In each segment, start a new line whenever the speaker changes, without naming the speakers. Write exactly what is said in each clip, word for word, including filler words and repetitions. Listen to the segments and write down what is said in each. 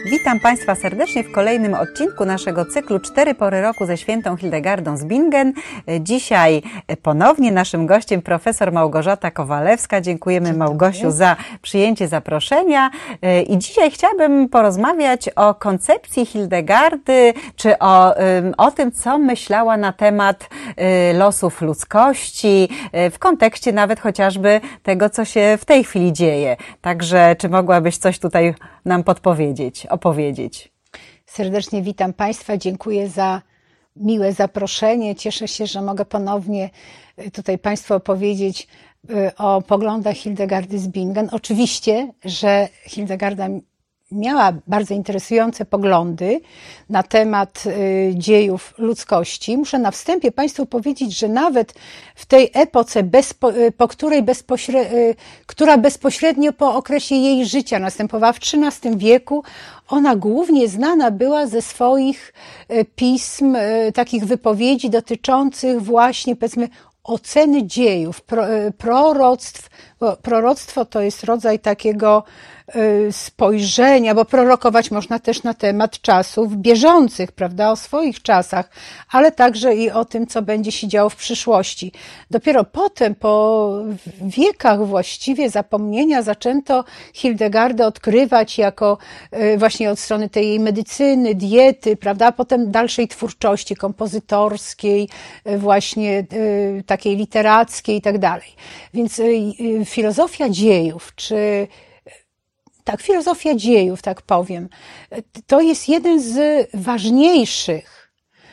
Witam Państwa serdecznie w kolejnym odcinku naszego cyklu Cztery pory roku ze świętą Hildegardą z Bingen. Dzisiaj ponownie naszym gościem profesor Małgorzata Kowalewska. Dziękujemy Dzień Małgosiu dobry. za przyjęcie zaproszenia. I dzisiaj chciałabym porozmawiać o koncepcji Hildegardy, czy o, o tym, co myślała na temat losów ludzkości, w kontekście nawet chociażby tego, co się w tej chwili dzieje. Także czy mogłabyś coś tutaj nam podpowiedzieć, opowiedzieć?
Serdecznie witam Państwa, dziękuję za miłe zaproszenie. Cieszę się, że mogę ponownie tutaj Państwu opowiedzieć o poglądach Hildegardy z Bingen. Oczywiście, że Hildegarda miała bardzo interesujące poglądy na temat dziejów ludzkości. Muszę na wstępie Państwu powiedzieć, że nawet w tej epoce, bezpo, po której bezpośre, która bezpośrednio po okresie jej życia następowała w trzynastym wieku, ona głównie znana była ze swoich pism, takich wypowiedzi dotyczących właśnie, powiedzmy, oceny dziejów, pro, proroctw. Bo proroctwo to jest rodzaj takiego spojrzenia, bo prorokować można też na temat czasów bieżących, prawda, o swoich czasach, ale także i o tym, co będzie się działo w przyszłości. Dopiero potem, po wiekach właściwie zapomnienia, zaczęto Hildegardę odkrywać jako właśnie od strony tej jej medycyny, diety, prawda, a potem dalszej twórczości kompozytorskiej, właśnie takiej literackiej i tak dalej. Więc filozofia dziejów, czy tak, filozofia dziejów, tak powiem, to jest jeden z ważniejszych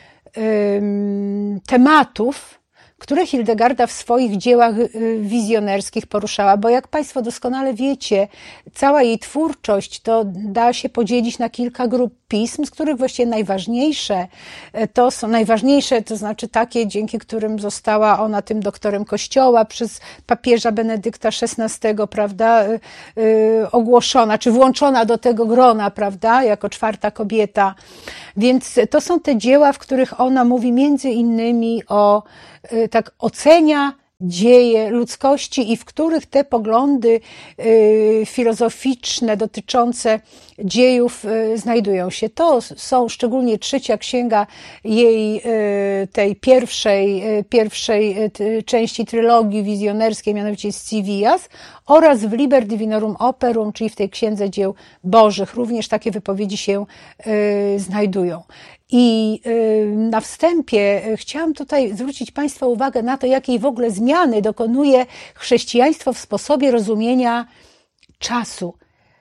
um, tematów, które Hildegarda w swoich dziełach wizjonerskich poruszała, bo jak Państwo doskonale wiecie, cała jej twórczość to da się podzielić na kilka grup pism, z których właściwie najważniejsze to są najważniejsze, to znaczy takie, dzięki którym została ona tym doktorem Kościoła przez papieża Benedykta szesnastego, prawda, yy, ogłoszona, czy włączona do tego grona, prawda, jako czwarta kobieta. Więc to są te dzieła, w których ona mówi między innymi o, yy, tak ocenia dzieje ludzkości i w których te poglądy y, filozoficzne dotyczące dziejów y, znajdują się. To są szczególnie trzecia księga jej y, tej pierwszej, y, pierwszej y, części trylogii wizjonerskiej, mianowicie Scivias, oraz w Liber Divinorum Operum, czyli w tej księdze dzieł bożych. Również takie wypowiedzi się y, znajdują. I na wstępie chciałam tutaj zwrócić Państwa uwagę na to, jakiej w ogóle zmiany dokonuje chrześcijaństwo w sposobie rozumienia czasu,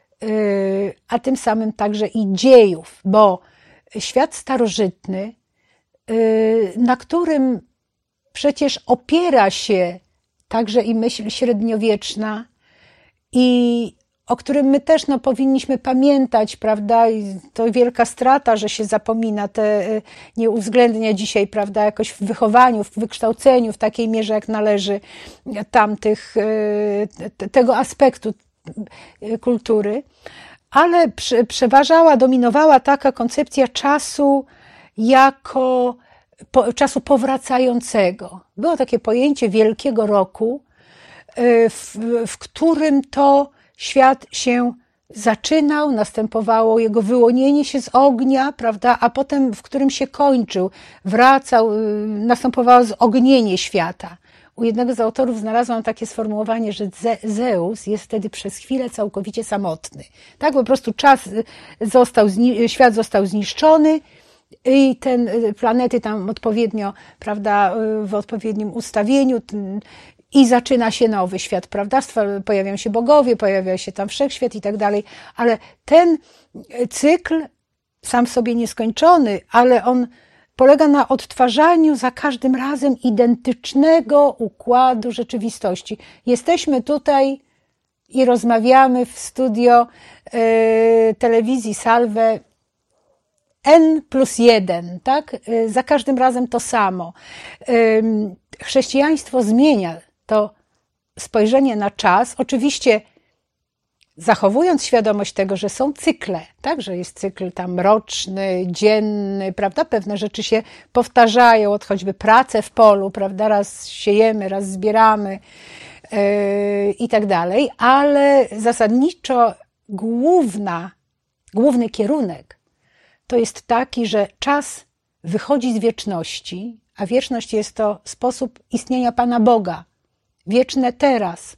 a tym samym także i dziejów, bo świat starożytny, na którym przecież opiera się także i myśl średniowieczna i o którym my też no, powinniśmy pamiętać, prawda, i to wielka strata, że się zapomina, te nie uwzględnia dzisiaj, prawda, jakoś w wychowaniu, w wykształceniu w takiej mierze, jak należy tamtych, tego aspektu kultury, ale przeważała, dominowała taka koncepcja czasu jako po, czasu powracającego. Było takie pojęcie wielkiego roku, w, w którym to świat się zaczynał, następowało jego wyłonienie się z ognia, prawda, a potem w którym się kończył, wracał, następowało zognienie świata. U jednego z autorów znalazłam takie sformułowanie, że Zeus jest wtedy przez chwilę całkowicie samotny. Tak, po prostu czas został, świat został zniszczony i ten planety tam odpowiednio, prawda, w odpowiednim ustawieniu, i zaczyna się nowy świat, prawda? Pojawiają się bogowie, pojawia się tam wszechświat i tak dalej, ale ten cykl, sam w sobie nieskończony, ale on polega na odtwarzaniu za każdym razem identycznego układu rzeczywistości. Jesteśmy tutaj i rozmawiamy w studio y, telewizji Salve N plus jeden, tak? Y, za każdym razem to samo. Y, chrześcijaństwo zmienia to spojrzenie na czas, oczywiście zachowując świadomość tego, że są cykle, tak, że jest cykl tam roczny, dzienny, prawda, pewne rzeczy się powtarzają, od choćby pracę w polu, prawda, raz siejemy, raz zbieramy yy, i tak dalej, ale zasadniczo główna główny kierunek to jest taki, że czas wychodzi z wieczności, a wieczność jest to sposób istnienia Pana Boga, wieczne teraz,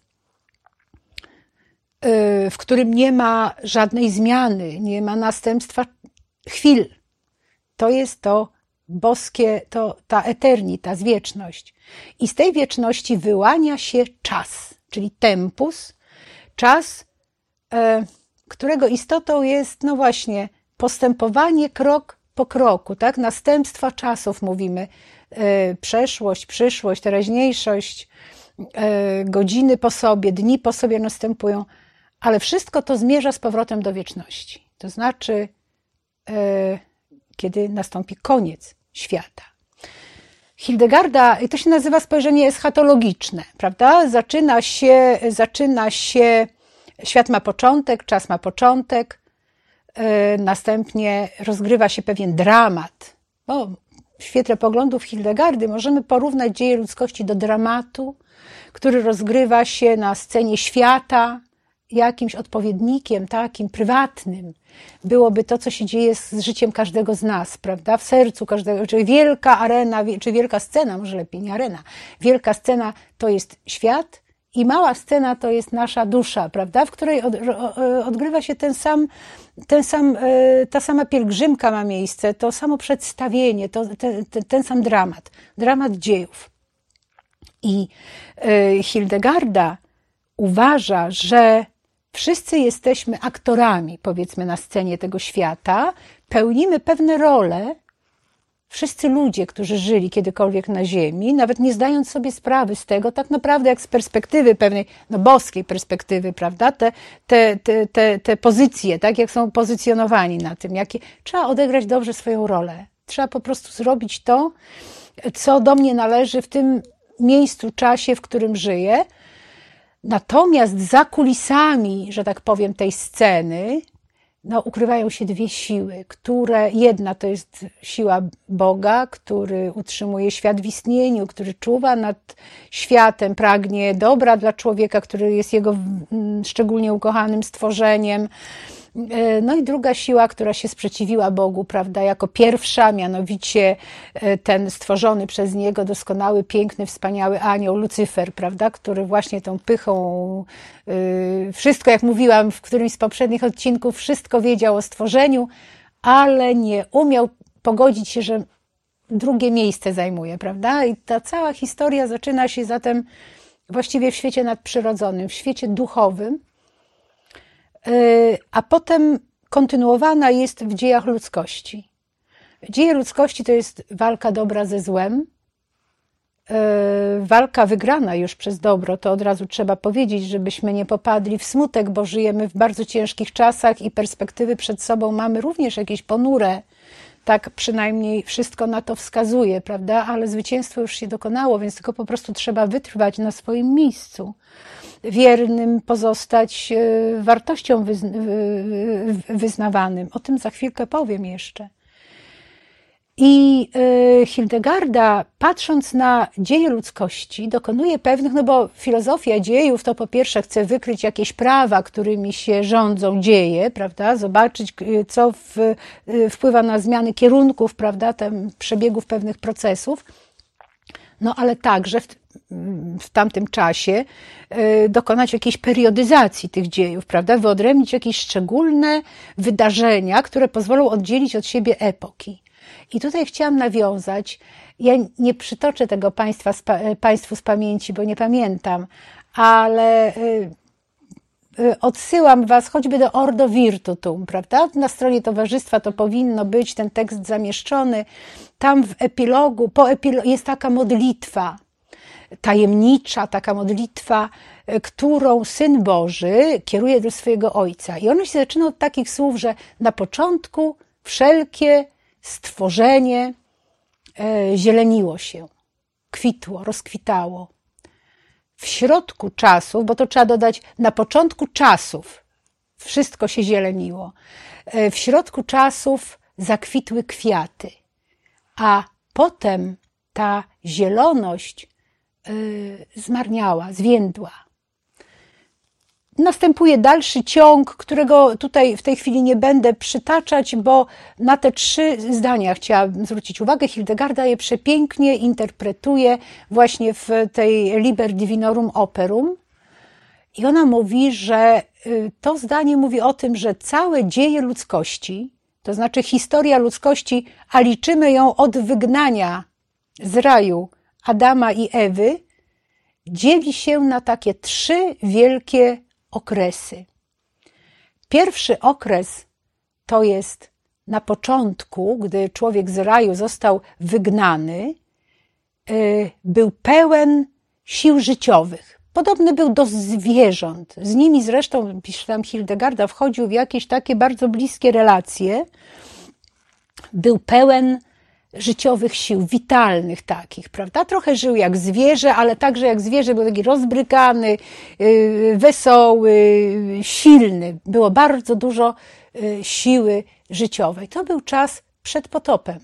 w którym nie ma żadnej zmiany, nie ma następstwa chwil. To jest to boskie, to ta eternitatis, wieczność. I z tej wieczności wyłania się czas, czyli tempus, czas, którego istotą jest, no właśnie, postępowanie krok po kroku, tak? Następstwa czasów mówimy, przeszłość, przyszłość, teraźniejszość, godziny po sobie, dni po sobie następują, ale wszystko to zmierza z powrotem do wieczności. To znaczy, kiedy nastąpi koniec świata. Hildegarda, i to się nazywa spojrzenie eschatologiczne, prawda? Zaczyna się, zaczyna się, świat ma początek, czas ma początek, następnie rozgrywa się pewien dramat. Bo w świetle poglądów Hildegardy możemy porównać dzieje ludzkości do dramatu, który rozgrywa się na scenie świata, jakimś odpowiednikiem takim prywatnym byłoby to, co się dzieje z życiem każdego z nas, prawda? W sercu każdego, czyli wielka arena, czy wielka scena, może lepiej nie arena. Wielka scena to jest świat i mała scena to jest nasza dusza, prawda? W której od, odgrywa się ten sam, ten sam, ta sama pielgrzymka ma miejsce, to samo przedstawienie, to, ten, ten sam dramat, dramat dziejów. I Hildegarda uważa, że wszyscy jesteśmy aktorami, powiedzmy, na scenie tego świata, pełnimy pewne role, wszyscy ludzie, którzy żyli kiedykolwiek na ziemi, nawet nie zdając sobie sprawy z tego, tak naprawdę jak z perspektywy pewnej, no boskiej perspektywy, prawda, te, te, te, te, te pozycje, tak, jak są pozycjonowani na tym, jakie, trzeba odegrać dobrze swoją rolę. Trzeba po prostu zrobić to, co do mnie należy w tym miejscu, czasie, w którym żyję. Natomiast za kulisami, że tak powiem, tej sceny, no, ukrywają się dwie siły, które, jedna to jest siła Boga, który utrzymuje świat w istnieniu, który czuwa nad światem, pragnie dobra dla człowieka, który jest jego szczególnie ukochanym stworzeniem. No i druga siła, która się sprzeciwiła Bogu, prawda, jako pierwsza, mianowicie ten stworzony przez Niego doskonały, piękny, wspaniały anioł Lucyfer, prawda, który właśnie tą pychą, wszystko, jak mówiłam w którymś z poprzednich odcinków, wszystko wiedział o stworzeniu, ale nie umiał pogodzić się, że drugie miejsce zajmuje, prawda, i ta cała historia zaczyna się zatem właściwie w świecie nadprzyrodzonym, w świecie duchowym, a potem kontynuowana jest w dziejach ludzkości. Dzieje ludzkości to jest walka dobra ze złem, walka wygrana już przez dobro, to od razu trzeba powiedzieć, żebyśmy nie popadli w smutek, bo żyjemy w bardzo ciężkich czasach i perspektywy przed sobą mamy również jakieś ponure, tak przynajmniej wszystko na to wskazuje, prawda, ale zwycięstwo już się dokonało, więc tylko po prostu trzeba wytrwać na swoim miejscu. Wiernym pozostać wartościom wyznawanym. O tym za chwilkę powiem jeszcze. I Hildegarda, patrząc na dzieje ludzkości, dokonuje pewnych, no bo filozofia dziejów to po pierwsze chce wykryć jakieś prawa, którymi się rządzą dzieje, prawda, zobaczyć, co w, wpływa na zmiany kierunków, prawda, tam przebiegów pewnych procesów, no ale także w, w tamtym czasie y, dokonać jakiejś periodyzacji tych dziejów, prawda, wyodrębnić jakieś szczególne wydarzenia, które pozwolą oddzielić od siebie epoki. I tutaj chciałam nawiązać, ja nie przytoczę tego państwa, Państwu z pamięci, bo nie pamiętam, ale y, y, odsyłam Was choćby do Ordo Virtutum, prawda? Na stronie towarzystwa to powinno być ten tekst zamieszczony. Tam w epilogu, po epilogu jest taka modlitwa tajemnicza, taka modlitwa, którą Syn Boży kieruje do swojego Ojca. I ono się zaczyna od takich słów, że na początku wszelkie stworzenie zieleniło się, kwitło, rozkwitało. W środku czasów, bo to trzeba dodać, na początku czasów wszystko się zieleniło. W środku czasów zakwitły kwiaty, a potem ta zieloność zmarniała, zwiędła. następuje dalszy ciąg, którego tutaj w tej chwili nie będę przytaczać, bo na te trzy zdania chciałabym zwrócić uwagę. Hildegarda je przepięknie interpretuje właśnie w tej Liber Divinorum Operum. I ona mówi, że to zdanie mówi o tym, że całe dzieje ludzkości, to znaczy historia ludzkości, a liczymy ją od wygnania z raju Adama i Ewy, dzieli się na takie trzy wielkie okresy. Pierwszy okres to jest na początku, gdy człowiek z raju został wygnany, był pełen sił życiowych. Podobny był do zwierząt. Z nimi zresztą, pisze tam Hildegarda, wchodził w jakieś takie bardzo bliskie relacje. Był pełen życiowych sił, witalnych takich, prawda? Trochę żył jak zwierzę, ale także jak zwierzę był taki rozbrykany, wesoły, silny. Było bardzo dużo siły życiowej. To był czas przed potopem.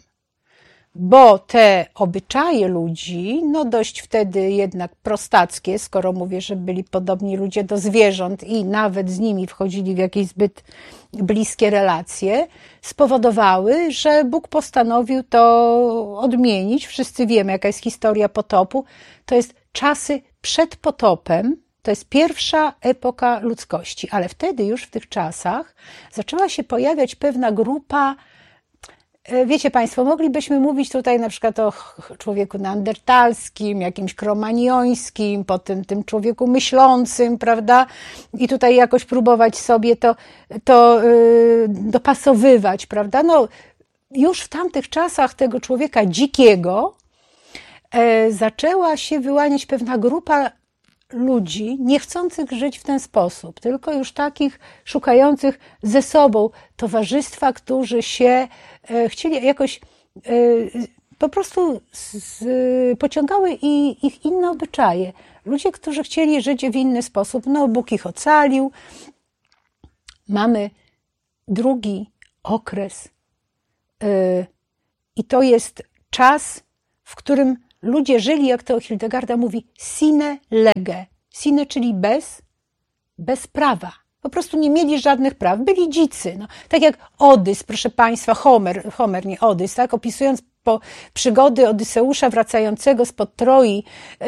Bo te obyczaje ludzi, no dość wtedy jednak prostackie, skoro mówię, że byli podobni ludzie do zwierząt i nawet z nimi wchodzili w jakieś zbyt bliskie relacje, spowodowały, że Bóg postanowił to odmienić. Wszyscy wiemy, jaka jest historia potopu. To jest czasy przed potopem, to jest pierwsza epoka ludzkości, ale wtedy już w tych czasach zaczęła się pojawiać pewna grupa. Wiecie Państwo, moglibyśmy mówić tutaj na przykład o człowieku neandertalskim, jakimś kromaniońskim, potem tym człowieku myślącym, prawda? I tutaj jakoś próbować sobie to, to yy, dopasowywać, prawda? No, już w tamtych czasach tego człowieka dzikiego yy, zaczęła się wyłaniać pewna grupa ludzi niechcących żyć w ten sposób, tylko już takich szukających ze sobą towarzystwa, którzy się e, chcieli jakoś e, po prostu z, pociągały i, ich inne obyczaje. Ludzie, którzy chcieli żyć w inny sposób, no Bóg ich ocalił. Mamy drugi okres e, i to jest czas, w którym ludzie żyli, jak to Hildegarda mówi, sine lege. Sine, czyli bez, bez prawa. Po prostu nie mieli żadnych praw. Byli dzicy. No, tak jak Odys, proszę Państwa, Homer, Homer nie Odys, tak, opisując po przygody Odyseusza wracającego spod Troi, yy,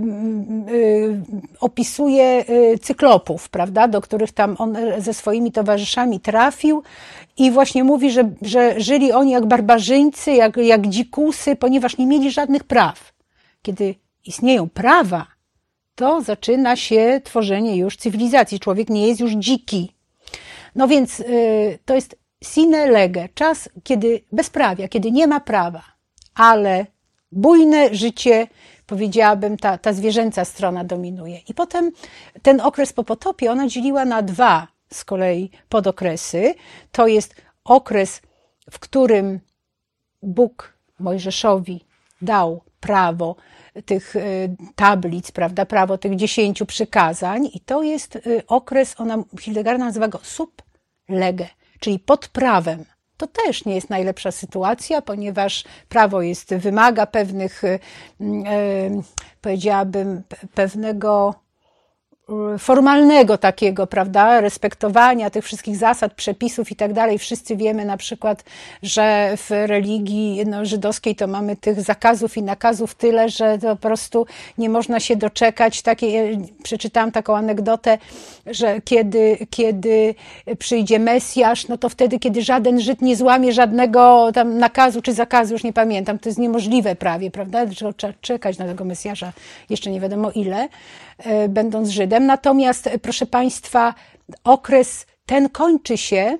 yy, opisuje cyklopów, prawda, do których tam on ze swoimi towarzyszami trafił i właśnie mówi, że, że żyli oni jak barbarzyńcy, jak, jak dzikusy, ponieważ nie mieli żadnych praw. Kiedy istnieją prawa, to zaczyna się tworzenie już cywilizacji. Człowiek nie jest już dziki. No więc yy, to jest sine lege, czas, kiedy bezprawia, kiedy nie ma prawa, ale bujne życie, powiedziałabym, ta, ta zwierzęca strona dominuje. I potem ten okres po potopie ona dzieliła na dwa z kolei podokresy. To jest okres, w którym Bóg Mojżeszowi dał prawo tych tablic, prawda, prawo tych dziesięciu przykazań i to jest okres, ona, Hildegarda nazywa go sub lege, czyli pod prawem. To też nie jest najlepsza sytuacja, ponieważ prawo jest, wymaga pewnych, e, powiedziałabym, pewnego formalnego takiego, prawda, respektowania tych wszystkich zasad, przepisów i tak dalej. Wszyscy wiemy na przykład, że w religii no, żydowskiej to mamy tych zakazów i nakazów tyle, że to po prostu nie można się doczekać. Takie, przeczytałam taką anegdotę, że kiedy, kiedy przyjdzie Mesjasz, no to wtedy, kiedy żaden Żyd nie złamie żadnego tam nakazu czy zakazu, już nie pamiętam, to jest niemożliwe prawie, prawda? Trzeba czekać na tego Mesjasza jeszcze nie wiadomo ile, będąc Żydem. Natomiast, proszę Państwa, okres ten kończy się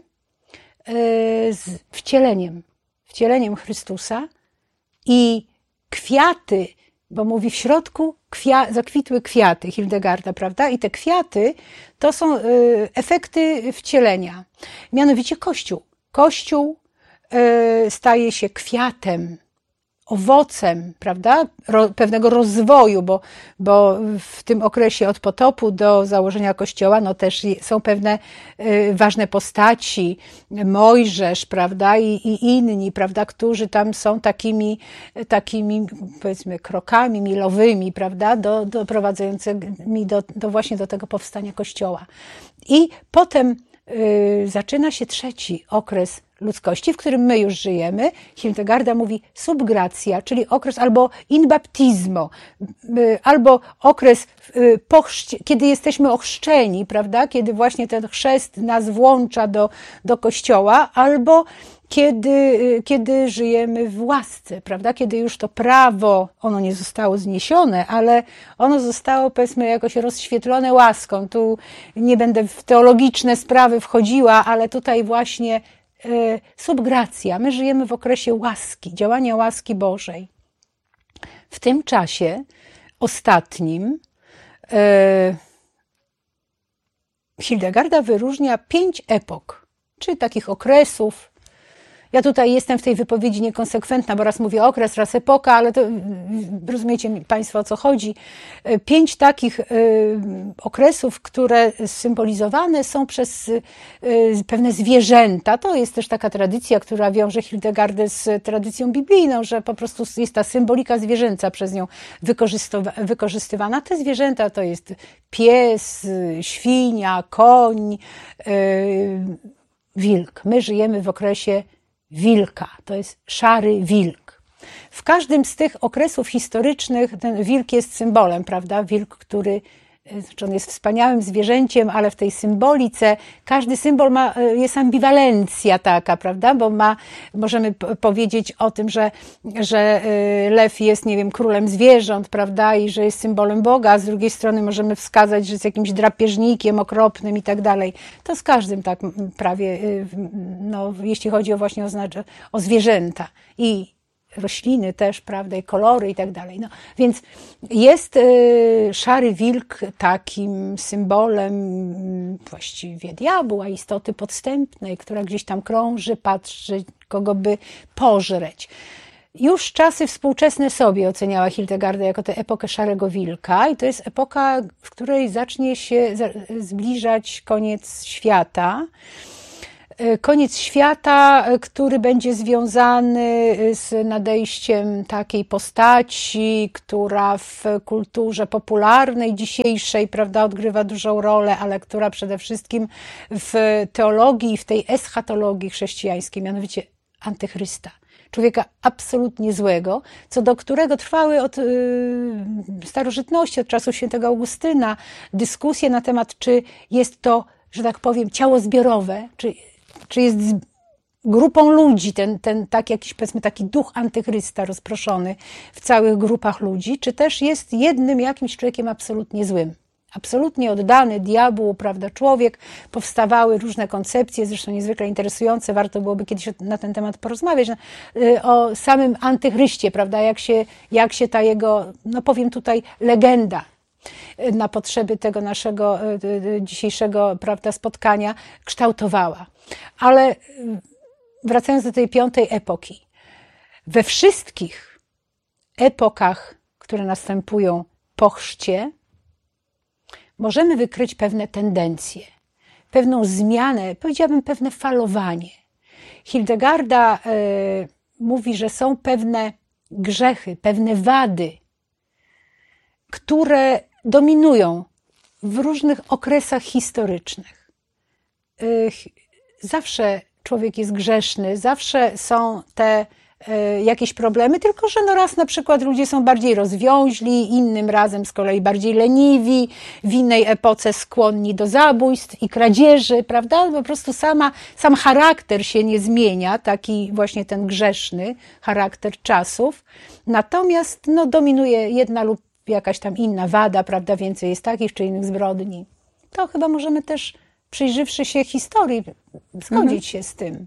z wcieleniem, wcieleniem Chrystusa i kwiaty, bo mówi w środku kwia, zakwitły kwiaty, Hildegarda, prawda? I te kwiaty to są efekty wcielenia. Mianowicie Kościół. Kościół staje się kwiatem owocem, prawda, Ro, pewnego rozwoju, bo, bo w tym okresie od potopu do założenia Kościoła, no też są pewne y, ważne postaci, Mojżesz, prawda, i, i inni, prawda, którzy tam są takimi, takimi, powiedzmy, krokami milowymi, prawda, do, doprowadzającymi do, do właśnie do tego powstania Kościoła. I potem y, zaczyna się trzeci okres ludzkości, w którym my już żyjemy. Hildegarda mówi subgracja, czyli okres albo in baptismo, albo okres, kiedy jesteśmy ochrzczeni, prawda? Kiedy właśnie ten chrzest nas włącza do, do Kościoła, albo kiedy, kiedy żyjemy w łasce, prawda? Kiedy już to prawo, ono nie zostało zniesione, ale ono zostało, powiedzmy, jakoś rozświetlone łaską. Tu nie będę w teologiczne sprawy wchodziła, ale tutaj właśnie subgracja. My żyjemy w okresie łaski, działania łaski Bożej. W tym czasie ostatnim Hildegarda wyróżnia pięć epok, czy takich okresów. Ja tutaj jestem w tej wypowiedzi niekonsekwentna, bo raz mówię okres, raz epoka, ale to rozumiecie Państwo, o co chodzi. Pięć takich okresów, które symbolizowane są przez pewne zwierzęta. To jest też taka tradycja, która wiąże Hildegardę z tradycją biblijną, że po prostu jest ta symbolika zwierzęca przez nią wykorzystywana. Te zwierzęta to jest pies, świnia, koń, wilk. My żyjemy w okresie wilka, to jest szary wilk. W każdym z tych okresów historycznych ten wilk jest symbolem, prawda? Wilk, który, znaczy on jest wspaniałym zwierzęciem, ale w tej symbolice każdy symbol ma, jest ambiwalencja taka, prawda? Bo ma, możemy powiedzieć o tym, że, że lew jest, nie wiem, królem zwierząt, prawda? I że jest symbolem Boga, a z drugiej strony możemy wskazać, że jest jakimś drapieżnikiem okropnym i tak dalej. To z każdym tak prawie, no, jeśli chodzi o właśnie o, o zwierzęta i rośliny też, prawda, i kolory i tak dalej. No, więc jest y, szary wilk takim symbolem właściwie diabła, istoty podstępnej, która gdzieś tam krąży, patrzy, kogo by pożreć. Już czasy współczesne sobie oceniała Hildegarda jako tę epokę szarego wilka i to jest epoka, w której zacznie się zbliżać koniec świata. Koniec świata, który będzie związany z nadejściem takiej postaci, która w kulturze popularnej dzisiejszej, prawda, odgrywa dużą rolę, ale która przede wszystkim w teologii, w tej eschatologii chrześcijańskiej, mianowicie antychrysta. Człowieka absolutnie złego, co do którego trwały od y, starożytności, od czasów świętego Augustyna, dyskusje na temat, czy jest to, że tak powiem, ciało zbiorowe, czy czy jest grupą ludzi, ten, ten tak jakiś, powiedzmy, taki duch antychrysta rozproszony w całych grupach ludzi, czy też jest jednym jakimś człowiekiem absolutnie złym, absolutnie oddany diabłu, prawda, człowiek. Powstawały różne koncepcje, zresztą niezwykle interesujące, warto byłoby kiedyś na ten temat porozmawiać, o samym antychryście, prawda, jak się, jak się ta jego, no powiem tutaj, legenda na potrzeby tego naszego dzisiejszego, prawda, spotkania kształtowała. Ale wracając do tej piątej epoki, we wszystkich epokach, które następują po chrzcie, możemy wykryć pewne tendencje, pewną zmianę, powiedziałabym pewne falowanie. Hildegarda y, mówi, że są pewne grzechy, pewne wady, które dominują w różnych okresach historycznych. Zawsze człowiek jest grzeszny, zawsze są te jakieś problemy, tylko że no raz na przykład ludzie są bardziej rozwiąźli, innym razem z kolei bardziej leniwi, w innej epoce skłonni do zabójstw i kradzieży, prawda? Po prostu sama, sam charakter się nie zmienia, taki właśnie ten grzeszny charakter czasów. Natomiast no, dominuje jedna lub jakaś tam inna wada, prawda, więcej jest takich czy innych zbrodni. To chyba możemy też, przyjrzywszy się historii, zgodzić mhm. się z tym.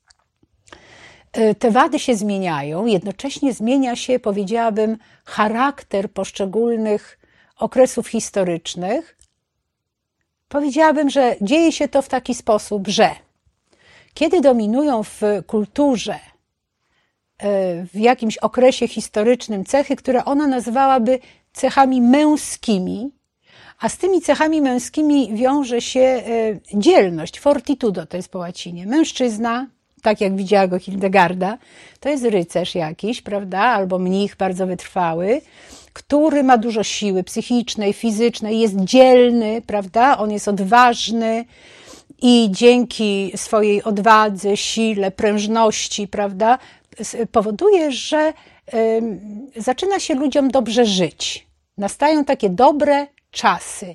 Te wady się zmieniają, jednocześnie zmienia się, powiedziałabym, charakter poszczególnych okresów historycznych. Powiedziałabym, że dzieje się to w taki sposób, że kiedy dominują w kulturze w jakimś okresie historycznym cechy, które ona nazywałaby cechami męskimi, a z tymi cechami męskimi wiąże się dzielność, fortitudo, to jest po łacinie. Mężczyzna, tak jak widziała go Hildegarda, to jest rycerz jakiś, prawda, albo mnich bardzo wytrwały, który ma dużo siły psychicznej, fizycznej, jest dzielny, prawda, on jest odważny i dzięki swojej odwadze, sile, prężności, prawda, powoduje, że y, zaczyna się ludziom dobrze żyć. Nastają takie dobre czasy.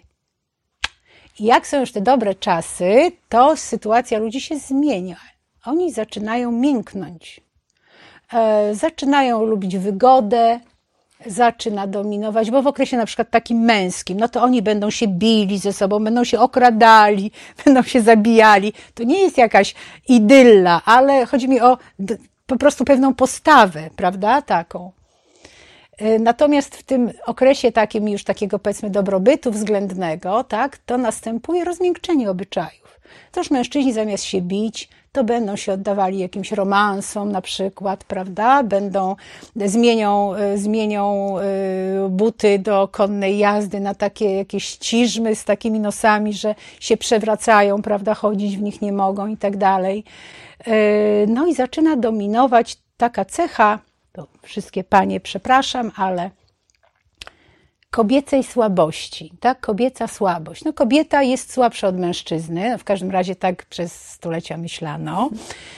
I jak są już te dobre czasy, to sytuacja ludzi się zmienia. Oni zaczynają mięknąć. E, zaczynają lubić wygodę, zaczyna dominować, bo w okresie na przykład takim męskim, no to oni będą się bili ze sobą, będą się okradali, będą się zabijali. To nie jest jakaś idylla, ale chodzi mi o po prostu pewną postawę, prawda, taką. Natomiast w tym okresie takim już takiego, powiedzmy, dobrobytu względnego, tak, to następuje rozmiękczenie obyczajów. To już mężczyźni zamiast się bić, to będą się oddawali jakimś romansom na przykład, prawda, będą, zmienią, zmienią buty do konnej jazdy na takie jakieś ciżmy z takimi nosami, że się przewracają, prawda, chodzić w nich nie mogą i tak dalej. No i zaczyna dominować taka cecha, to wszystkie panie przepraszam, ale kobiecej słabości, tak? Kobieca słabość. No kobieta jest słabsza od mężczyzny, no w każdym razie tak przez stulecia myślano.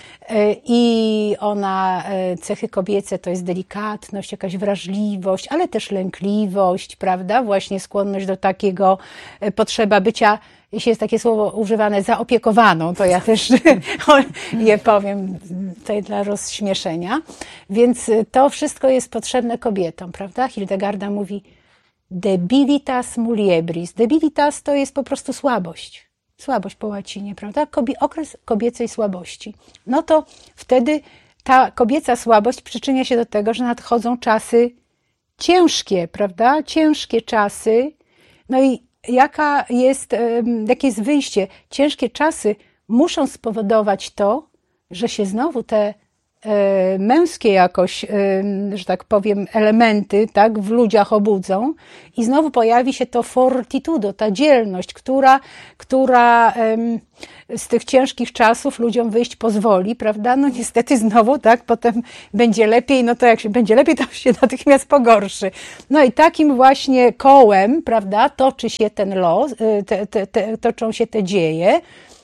I ona, cechy kobiece to jest delikatność, jakaś wrażliwość, ale też lękliwość, prawda? Właśnie skłonność do takiego, potrzeba bycia, jeśli jest takie słowo używane, zaopiekowaną, to ja też je powiem tutaj dla rozśmieszenia. Więc to wszystko jest potrzebne kobietom, prawda? Hildegarda mówi debilitas muliebris. Debilitas to jest po prostu słabość. Słabość po łacinie, prawda? Kobie, okres kobiecej słabości. No to wtedy ta kobieca słabość przyczynia się do tego, że nadchodzą czasy ciężkie, prawda? Ciężkie czasy. No i jaka jest, jakie jest wyjście? Ciężkie czasy muszą spowodować to, że się znowu te męskie jakoś, że tak powiem, elementy, tak, w ludziach obudzą i znowu pojawi się to fortitudo, ta dzielność, która, która z tych ciężkich czasów ludziom wyjść pozwoli, prawda? No niestety znowu, tak, potem będzie lepiej, no to jak się będzie lepiej, to się natychmiast pogorszy. No i takim właśnie kołem, prawda, toczy się ten los, te, te, te, toczą się te dzieje,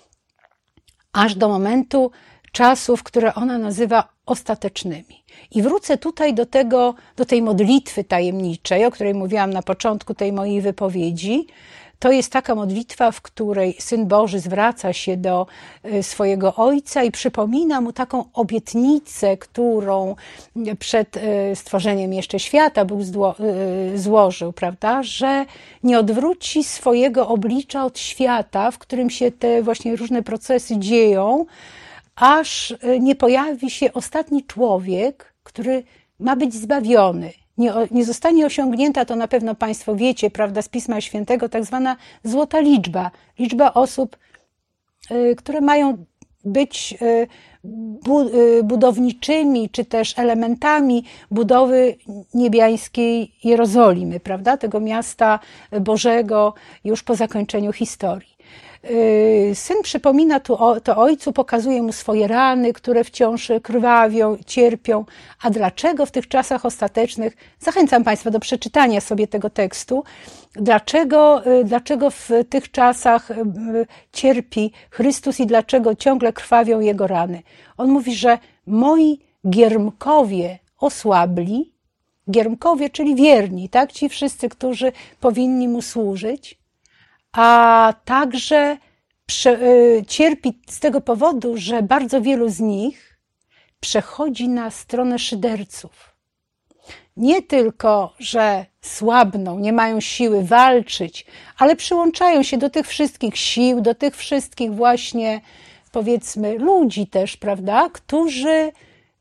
aż do momentu czasów, które ona nazywa ostatecznymi. I wrócę tutaj do tego, do tej modlitwy tajemniczej, o której mówiłam na początku tej mojej wypowiedzi. To jest taka modlitwa, w której Syn Boży zwraca się do swojego Ojca i przypomina mu taką obietnicę, którą przed stworzeniem jeszcze świata Bóg złożył, prawda, że nie odwróci swojego oblicza od świata, w którym się te właśnie różne procesy dzieją, aż nie pojawi się ostatni człowiek, który ma być zbawiony. Nie, nie zostanie osiągnięta, to na pewno Państwo wiecie, prawda, z Pisma Świętego, tak zwana złota liczba. Liczba osób, y, które mają być y, bu, y, budowniczymi, czy też elementami budowy niebiańskiej Jerozolimy, prawda, tego miasta Bożego już po zakończeniu historii. Syn przypomina to, to ojcu, pokazuje mu swoje rany, które wciąż krwawią, cierpią. A dlaczego w tych czasach ostatecznych, zachęcam Państwa do przeczytania sobie tego tekstu, dlaczego, dlaczego w tych czasach cierpi Chrystus i dlaczego ciągle krwawią Jego rany. On mówi, że moi giermkowie osłabli, giermkowie, czyli wierni, tak? Ci wszyscy, którzy powinni Mu służyć, a także prze, cierpi z tego powodu, że bardzo wielu z nich przechodzi na stronę szyderców. Nie tylko, że słabną, nie mają siły walczyć, ale przyłączają się do tych wszystkich sił, do tych wszystkich właśnie, powiedzmy, ludzi też, prawda, którzy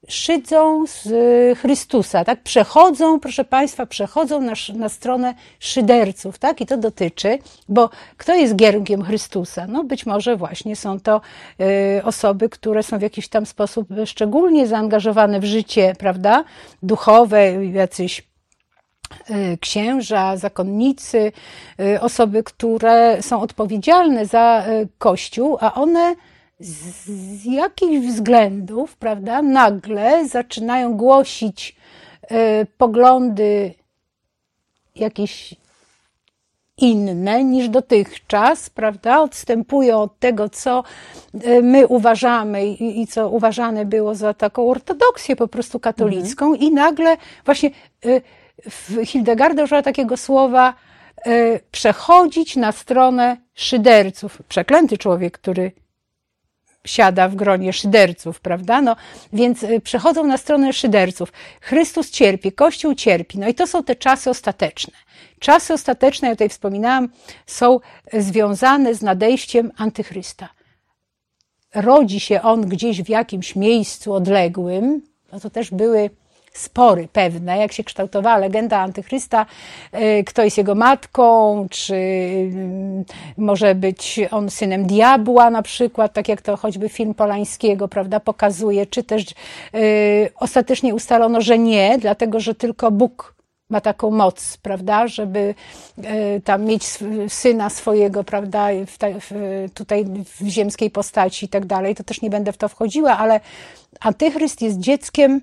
szydzą z Chrystusa, tak? Przechodzą, proszę Państwa, przechodzą na, na stronę szyderców, tak? I to dotyczy, bo kto jest giermkiem Chrystusa? No być może właśnie są to y, osoby, które są w jakiś tam sposób szczególnie zaangażowane w życie, prawda? Duchowe, jacyś księża, zakonnicy, osoby, które są odpowiedzialne za Kościół, a one z jakichś względów, prawda, nagle zaczynają głosić poglądy jakieś inne niż dotychczas, prawda, odstępują od tego, co my uważamy i, i co uważane było za taką ortodoksję po prostu katolicką mhm. i nagle właśnie Hildegarda użyła takiego słowa y, przechodzić na stronę szyderców. Przeklęty człowiek, który siada w gronie szyderców, prawda? No, więc y, przechodzą na stronę szyderców. Chrystus cierpi, Kościół cierpi. No i to są te czasy ostateczne. Czasy ostateczne, ja tutaj wspominałam, są związane z nadejściem Antychrysta. Rodzi się on gdzieś w jakimś miejscu odległym, no to też były spory pewne, jak się kształtowała legenda Antychrysta, kto jest jego matką, czy może być on synem diabła na przykład, tak jak to choćby film Polańskiego, prawda, pokazuje, czy też yy, ostatecznie ustalono, że nie, dlatego, że tylko Bóg ma taką moc, prawda, żeby yy, tam mieć syna swojego, prawda, w ta, w, tutaj w ziemskiej postaci i tak dalej, to też nie będę w to wchodziła, ale Antychryst jest dzieckiem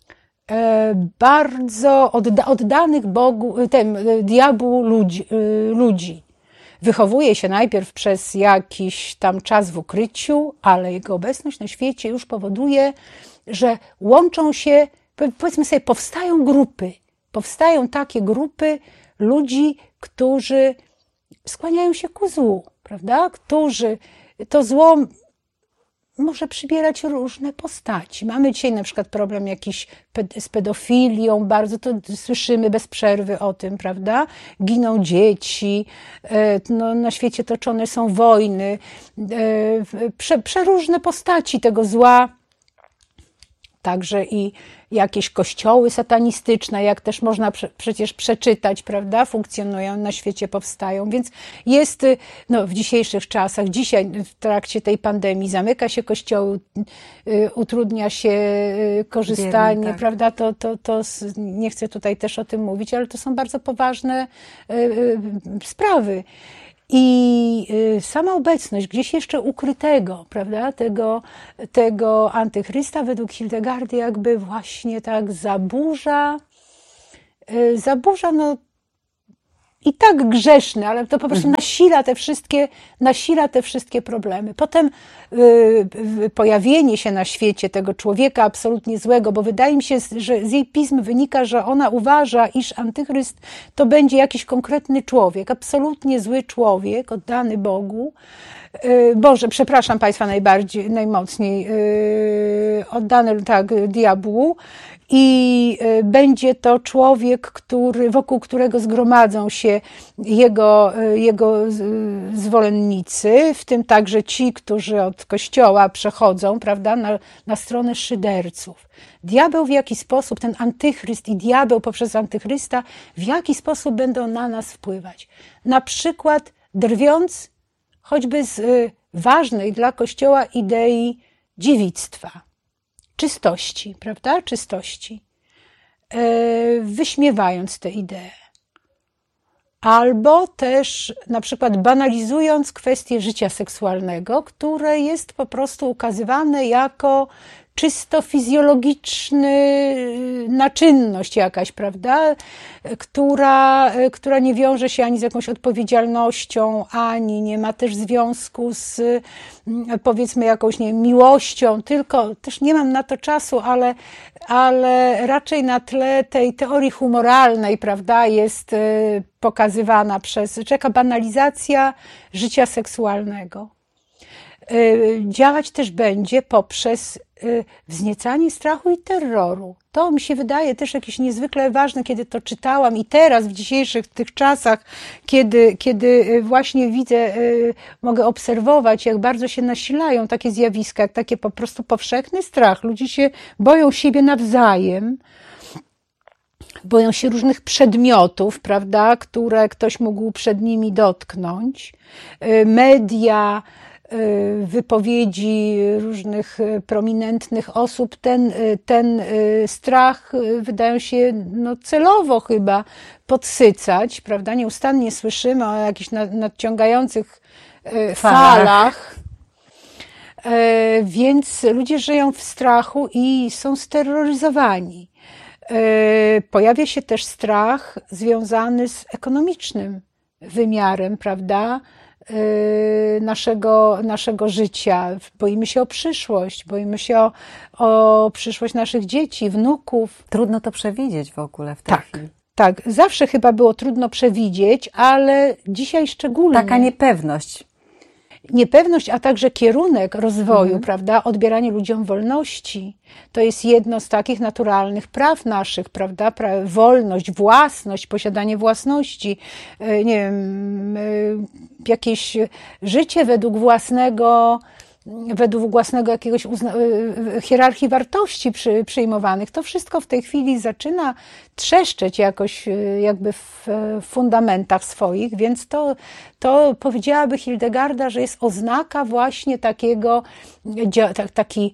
bardzo odda, oddanych Bogu, tem, diabłu ludzi, ludzi. Wychowuje się najpierw przez jakiś tam czas w ukryciu, ale jego obecność na świecie już powoduje, że łączą się, powiedzmy sobie, powstają grupy. Powstają takie grupy ludzi, którzy skłaniają się ku złu, prawda? Którzy to zło może przybierać różne postaci. Mamy dzisiaj na przykład problem jakiś z pedofilią, bardzo to słyszymy bez przerwy o tym, prawda? Giną dzieci, no, na świecie toczone są wojny, prze, przeróżne postaci tego zła, także i jakieś kościoły satanistyczne, jak też można prze, przecież przeczytać, prawda, funkcjonują, na świecie powstają, więc jest, no, w dzisiejszych czasach, dzisiaj w trakcie tej pandemii zamyka się kościoły, utrudnia się korzystanie, Wiemy, tak. prawda, to, to, to nie chcę tutaj też o tym mówić, ale to są bardzo poważne sprawy. I sama obecność gdzieś jeszcze ukrytego, prawda, tego, tego Antychrysta według Hildegardy jakby właśnie tak zaburza, zaburza no i tak grzeszny, ale to po prostu nasila te wszystkie, nasila te wszystkie problemy. Potem y, pojawienie się na świecie tego człowieka absolutnie złego, bo wydaje mi się, że z jej pism wynika, że ona uważa, iż Antychryst to będzie jakiś konkretny człowiek, absolutnie zły człowiek, oddany Bogu. Y, Boże, przepraszam Państwa najbardziej, najmocniej, y, oddany tak diabłu. I będzie to człowiek, który, wokół którego zgromadzą się jego, jego zwolennicy, w tym także ci, którzy od Kościoła przechodzą, prawda, na, na stronę szyderców. Diabeł w jaki sposób, ten Antychryst i diabeł poprzez Antychrysta, w jaki sposób będą na nas wpływać. Na przykład drwiąc choćby z ważnej dla Kościoła idei dziewictwa. Czystości, prawda? Czystości. Wyśmiewając tę ideę. Albo też na przykład banalizując kwestię życia seksualnego, które jest po prostu ukazywane jako czysto fizjologiczny, na czynność jakaś, prawda, która, która nie wiąże się ani z jakąś odpowiedzialnością, ani nie ma też związku z, powiedzmy, jakąś, nie wiem, miłością, tylko też nie mam na to czasu, ale, ale raczej na tle tej teorii humoralnej, prawda, jest pokazywana przez, czeka banalizacja życia seksualnego. działać też będzie poprzez wzniecanie strachu i terroru. To mi się wydaje też jakieś niezwykle ważne, kiedy to czytałam i teraz w dzisiejszych tych czasach, kiedy, kiedy właśnie widzę, mogę obserwować, jak bardzo się nasilają takie zjawiska, jak takie po prostu powszechny strach. Ludzie się boją siebie nawzajem, boją się różnych przedmiotów, prawda, które ktoś mógł przed nimi dotknąć. Media, wypowiedzi różnych prominentnych osób, ten, ten strach wydają się no, celowo chyba podsycać, prawda? Nieustannie słyszymy o jakichś nadciągających falach. falach. Więc ludzie żyją w strachu i są steroryzowani. Pojawia się też strach związany z ekonomicznym wymiarem, prawda? Naszego, naszego życia. Boimy się o przyszłość, boimy się o, o przyszłość naszych dzieci, wnuków.
Trudno to przewidzieć w ogóle w tej
tak,
chwili.
Tak, zawsze chyba było trudno przewidzieć, ale dzisiaj szczególnie.
Taka niepewność.
Niepewność, a także kierunek rozwoju, mhm. prawda, odbieranie ludziom wolności. To jest jedno z takich naturalnych praw naszych, prawda, wolność, własność, posiadanie własności, nie wiem, jakieś życie według własnego, według własnego jakiegoś uzna- hierarchii wartości przy, przyjmowanych. To wszystko w tej chwili zaczyna trzeszczeć jakoś jakby w fundamentach swoich, więc to, to powiedziałaby Hildegarda, że jest oznaka właśnie takiego, taki,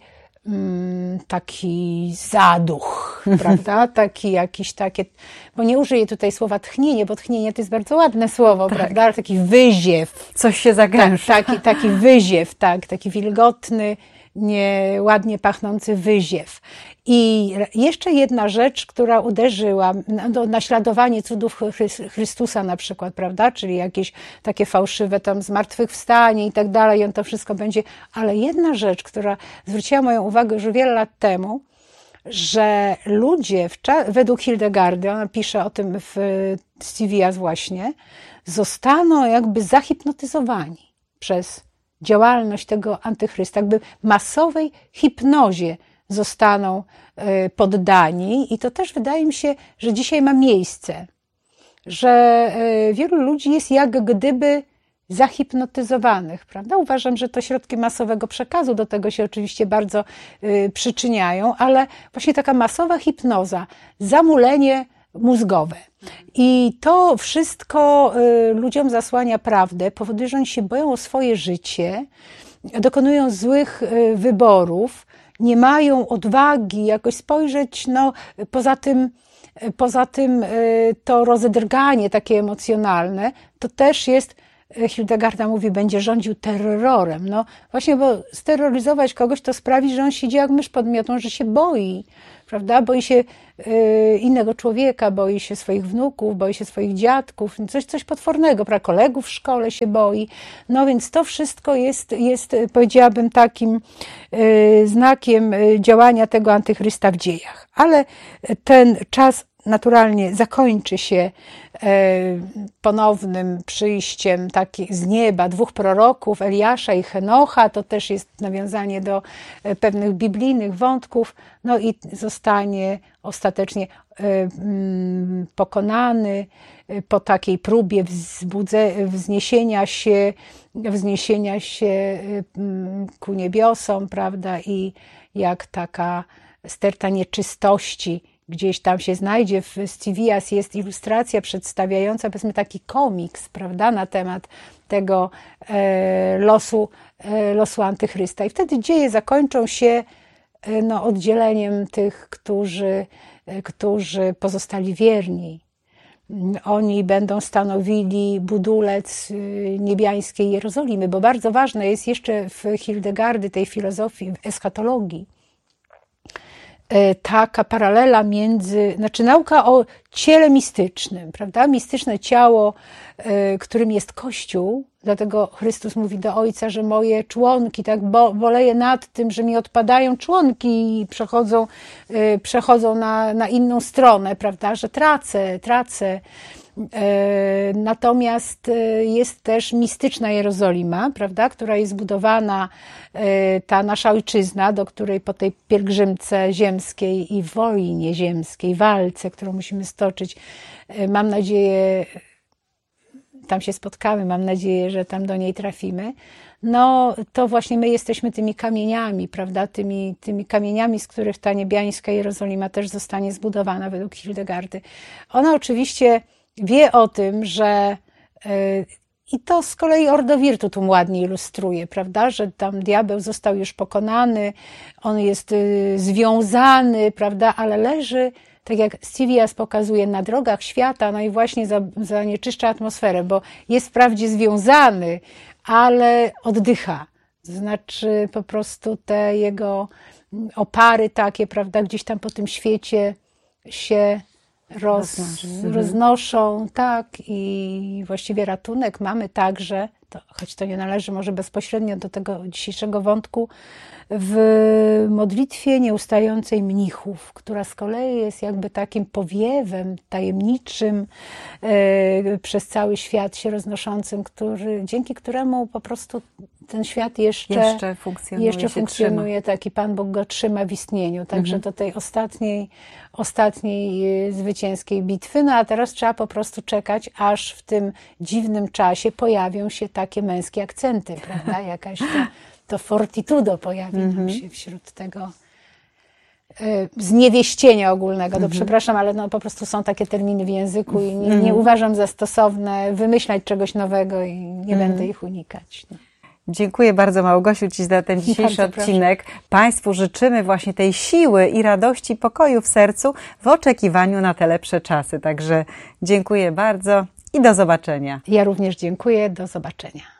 taki zaduch, prawda? Taki jakiś takie, bo nie użyję tutaj słowa tchnienie, bo tchnienie to jest bardzo ładne słowo, tak. prawda? Ale taki wyziew.
Coś się zagęszcza.
Tak, taki, taki wyziew, tak, taki wilgotny, nie, ładnie pachnący wyziew. I jeszcze jedna rzecz, która uderzyła, no, naśladowanie cudów Chrystusa na przykład, prawda, czyli jakieś takie fałszywe tam zmartwychwstanie i tak dalej, i on to wszystko będzie, ale jedna rzecz, która zwróciła moją uwagę już wiele lat temu, że ludzie, w według Hildegardy, ona pisze o tym w Stivias właśnie, zostaną jakby zahipnotyzowani przez działalność tego antychrysta, jakby masowej hipnozie zostaną poddani i to też wydaje mi się, że dzisiaj ma miejsce, że wielu ludzi jest jak gdyby zahipnotyzowanych, prawda? Uważam, że to środki masowego przekazu do tego się oczywiście bardzo przyczyniają, ale właśnie taka masowa hipnoza, zamulenie mózgowe. I to wszystko ludziom zasłania prawdę, powoduje, że oni się boją o swoje życie, dokonują złych wyborów, nie mają odwagi jakoś spojrzeć, no poza tym, poza tym to rozedrganie takie emocjonalne, to też jest, Hildegarda mówi, będzie rządził terrorem. No właśnie, bo steroryzować kogoś to sprawi, że on siedzi jak mysz pod miotą, że się boi, prawda? Boi się innego człowieka, boi się swoich wnuków, boi się swoich dziadków, coś, coś potwornego, prawda? Kolegów w szkole się boi. No więc to wszystko jest, jest powiedziałabym, takim znakiem działania tego antychrysta w dziejach. Ale ten czas naturalnie zakończy się ponownym przyjściem taki z nieba dwóch proroków, Eliasza i Henocha. To też jest nawiązanie do pewnych biblijnych wątków. No i zostanie ostatecznie pokonany po takiej próbie wzbudze, wzniesienia się, wzniesienia się ku niebiosom, prawda? I jak taka sterta nieczystości gdzieś tam się znajdzie, w Stivias jest ilustracja przedstawiająca, powiedzmy, taki komiks, prawda, na temat tego e, losu, e, losu antychrysta. I wtedy dzieje zakończą się e, no, oddzieleniem tych, którzy, e, którzy pozostali wierni. Oni będą stanowili budulec niebiańskiej Jerozolimy, bo bardzo ważne jest jeszcze w Hildegardy, tej filozofii, w eschatologii, taka paralela między, znaczy nauka o ciele mistycznym, prawda? Mistyczne ciało, którym jest Kościół, dlatego Chrystus mówi do Ojca, że moje członki, tak, bo, boleję nad tym, że mi odpadają członki i przechodzą, przechodzą na, na inną stronę, prawda? Że tracę, tracę Natomiast jest też mistyczna Jerozolima, prawda, która jest budowana, ta nasza ojczyzna, do której po tej pielgrzymce ziemskiej i wojnie ziemskiej, walce, którą musimy stoczyć, mam nadzieję, tam się spotkamy, mam nadzieję, że tam do niej trafimy. No to właśnie my jesteśmy tymi kamieniami, prawda, tymi, tymi kamieniami, z których ta niebiańska Jerozolima też zostanie zbudowana według Hildegardy. Ona oczywiście wie o tym, że yy, i to z kolei Ordo Virtutum ładnie ilustruje, prawda, że tam diabeł został już pokonany, on jest yy, związany, prawda, ale leży, tak jak Scivias pokazuje, na drogach świata, no i właśnie zanieczyszcza atmosferę, bo jest wprawdzie związany, ale oddycha. To znaczy po prostu te jego opary takie, prawda, gdzieś tam po tym świecie się roz, roznoszą, tak, i właściwie ratunek mamy także, to, choć to nie należy może bezpośrednio do tego dzisiejszego wątku, w modlitwie nieustającej mnichów, która z kolei jest jakby takim powiewem tajemniczym e, przez cały świat się roznoszącym, który, dzięki któremu po prostu ten świat jeszcze,
jeszcze funkcjonuje,
jeszcze funkcjonuje tak i Pan Bóg go trzyma w istnieniu. Także mhm. do tej ostatniej, ostatniej zwycięskiej bitwy. No a teraz trzeba po prostu czekać, aż w tym dziwnym czasie pojawią się takie męskie akcenty, prawda? Jakaś to, to fortitudo pojawi nam mm-hmm. się wśród tego y, zniewieścienia ogólnego. To mm-hmm. przepraszam, ale no, po prostu są takie terminy w języku i nie, nie mm-hmm. uważam za stosowne wymyślać czegoś nowego i nie mm-hmm. będę ich unikać. No.
Dziękuję bardzo, Małgosiu, Ci za ten dzisiejszy bardzo odcinek. Proszę. Państwu życzymy właśnie tej siły i radości, pokoju w sercu w oczekiwaniu na te lepsze czasy. Także dziękuję bardzo i do zobaczenia.
Ja również dziękuję. Do zobaczenia.